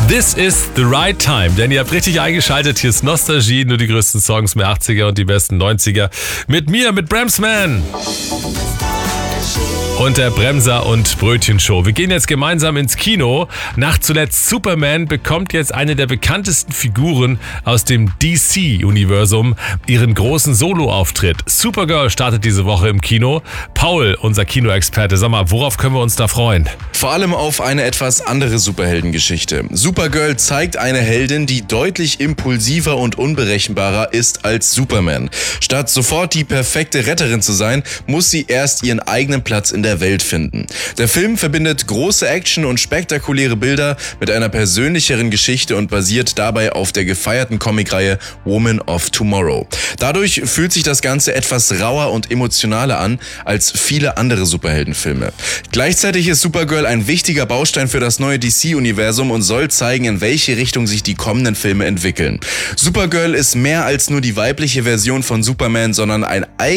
This is the right time, denn ihr habt richtig eingeschaltet. Hier ist Nostalgie, nur die größten Songs mehr 80er und die besten 90er. Mit mir, mit Bremsman. Und der Bremser- und Brötchenshow. Wir gehen jetzt gemeinsam ins Kino. Nach zuletzt Superman bekommt jetzt eine der bekanntesten Figuren aus dem DC-Universum ihren großen Solo-Auftritt. Supergirl startet diese Woche im Kino. Paul, unser Kinoexperte, sag mal, worauf können wir uns da freuen? Vor allem auf eine etwas andere Superheldengeschichte. Supergirl zeigt eine Heldin, die deutlich impulsiver und unberechenbarer ist als Superman. Statt sofort die perfekte Retterin zu sein, muss sie erst ihren eigenen Platz in der Welt finden. Der Film verbindet große Action und spektakuläre Bilder mit einer persönlicheren Geschichte und basiert dabei auf der gefeierten Comicreihe Woman of Tomorrow. Dadurch fühlt sich das Ganze etwas rauer und emotionaler an als viele andere Superheldenfilme. Gleichzeitig ist Supergirl ein wichtiger Baustein für das neue DC-Universum und soll zeigen, in welche Richtung sich die kommenden Filme entwickeln. Supergirl ist mehr als nur die weibliche Version von Superman, sondern ein